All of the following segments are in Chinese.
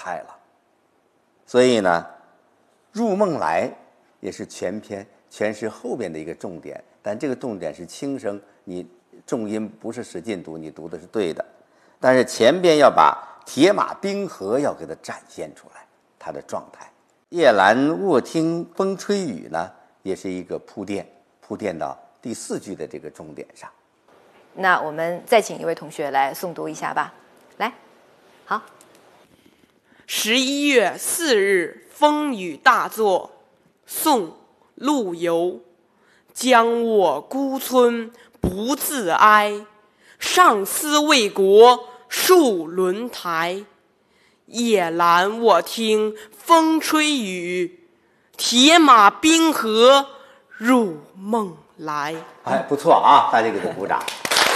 态了。所以呢，入梦来也是全篇全诗后边的一个重点，但这个重点是轻声，你重音不是使劲读，你读的是对的。但是前边要把铁马冰河要给它展现出来，它的状态。夜阑卧听风吹雨呢，也是一个铺垫到第4句的这个重点上。 那我们再请一位同学来诵读一下吧。来，好。 11月4日风雨大作，宋·陆游。将我孤村不自哀，上思为国戍轮台。夜阑我听风吹雨，铁马冰河入梦来。 哎，不错啊，大家给他鼓掌。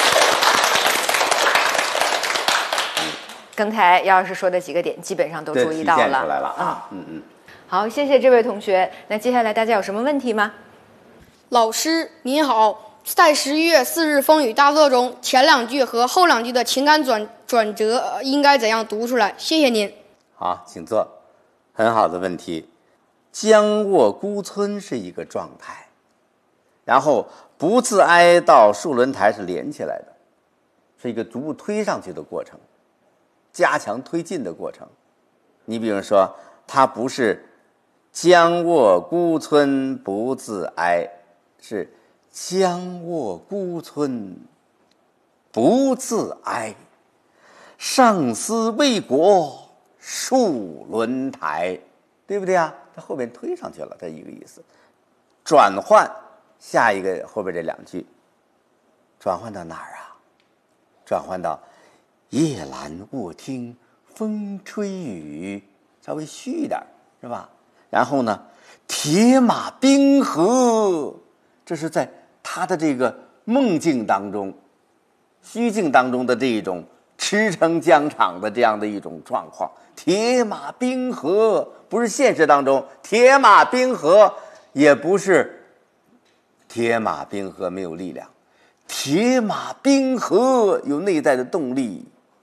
刚才姚老师说的几个点基本上都注意到了， 体现出来了啊。 好，谢谢这位同学。那接下来大家有什么问题吗？ 老师您好，在11月4日风雨大作中，前2句和后2句的情感转折应该怎样读出来？谢谢您。 好，请坐。很好的问题。将卧孤村是一个状态，然后不自哀到戍轮台是连起来的，是一个逐步推上去的过程，加强推进的过程。你比如说，它不是将卧孤村不自哀，是将卧孤村不自哀，上思为国戍轮台，对不对啊？它后边推上去了，这一个意思。转换下一个后边这2句，转换到哪儿啊？转换到夜阑卧听风吹雨，稍微虚一点，是吧？然后呢，铁马冰河，这是在他的这个梦境当中、虚境当中的这一种驰骋疆场的这样的一种状况。铁马冰河不是现实当中，铁马冰河也不是铁马冰河没有力量，铁马冰河有内在的动力。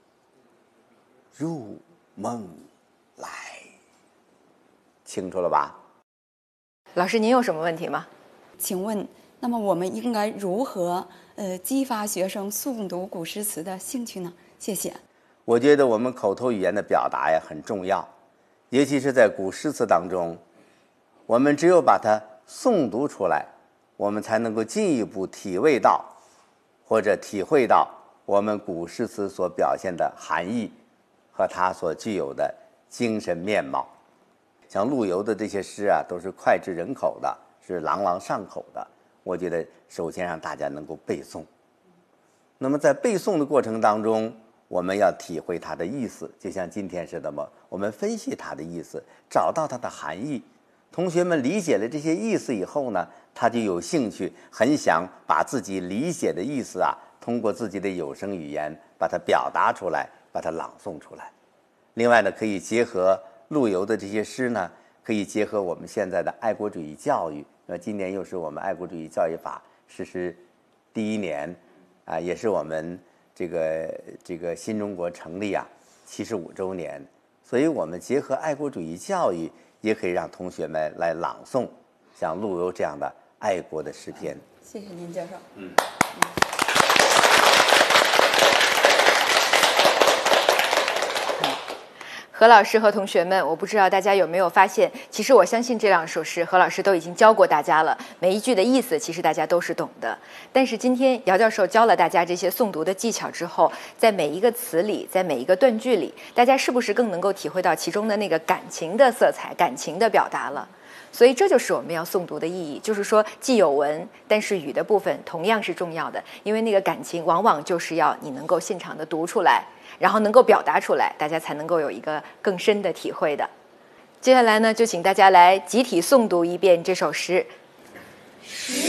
入梦来，清楚了吧？ 老师，您有什么问题吗？ 请问，那么我们应该如何激发学生诵读古诗词的兴趣呢？谢谢。 我觉得我们口头语言的表达呀很重要，尤其是在古诗词当中，我们只有把它诵读出来，我们才能够进一步体味到或者体会到我们古诗词所表现的含义和它所具有的精神面貌。像陆游的这些诗啊，都是脍炙人口的，是朗朗上口的。我觉得首先让大家能够背诵，那么在背诵的过程当中，我们要体会它的意思，就像今天似的嘛，我们分析它的意思，找到它的含义。同学们理解了这些意思以后呢，他就有兴趣，很想把自己理解的意思啊，通过自己的有声语言把它表达出来，把它朗诵出来。另外呢，可以结合陆游的这些诗呢，可以结合我们现在的爱国主义教育。今年又是我们爱国主义教育法实施第1年啊，也是我们这个新中国成立啊75周年，所以我们结合爱国主义教育，也可以让同学们来朗诵像陆游这样的爱国的诗篇。 谢谢您，教授。 何老师和同学们，我不知道大家有没有发现，其实我相信这2首诗何老师都已经教过大家了，每一句的意思其实大家都是懂的。但是今天姚教授教了大家这些诵读的技巧之后，在每一个词里，在每一个断句里，大家是不是更能够体会到其中的那个感情的色彩、感情的表达了？所以这就是我们要诵读的意义，就是说既有文，但是语的部分同样是重要的，因为那个感情往往就是要你能够现场的读出来，然后能够表达出来，大家才能够有一个更深的体会的。接下来呢，就请大家来集体诵读一遍这首诗。